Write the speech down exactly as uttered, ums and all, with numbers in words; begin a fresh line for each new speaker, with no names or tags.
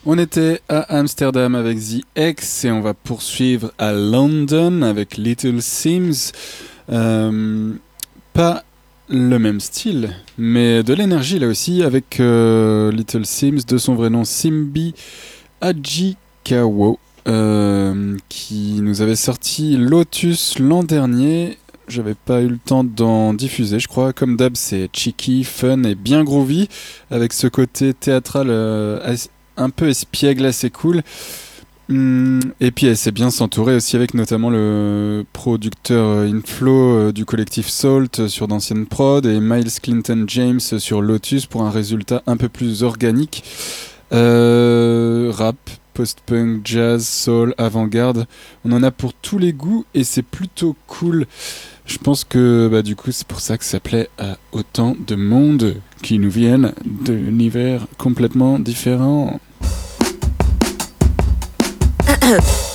On était à Amsterdam avec The X et on va poursuivre à London avec Little Sims. Euh, pas le même style, mais de l'énergie là aussi avec euh, Little Sims, de son vrai nom Simbi Ajikawa, euh, qui nous avait sorti Lotus l'an dernier. J'avais pas eu le temps d'en diffuser, je crois. Comme d'hab, c'est cheeky, fun et bien groovy, avec ce côté théâtral euh, as- un peu espiègle, assez cool. Hum, et puis elle sait bien s'entourer aussi avec notamment le producteur euh, Inflow euh, du collectif Salt euh, sur d'anciennes prods et Miles Clinton James euh, sur Lotus pour un résultat un peu plus organique. Euh, rap, post-punk, jazz, soul, avant-garde, on en a pour tous les goûts et c'est plutôt cool. Je pense que bah, du coup c'est pour ça que ça plaît à autant de monde qui nous viennent d'univers complètement différents.